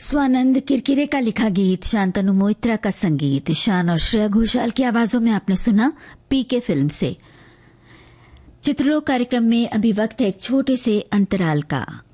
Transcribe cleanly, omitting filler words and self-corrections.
स्वानंद किरकिरे का लिखा गीत, शांतनु मोइत्रा का संगीत, ईशान और श्रेया घोषाल की आवाजों में आपने सुना पीके फिल्म से। चित्रलोक कार्यक्रम में अभी वक्त है एक छोटे से अंतराल का।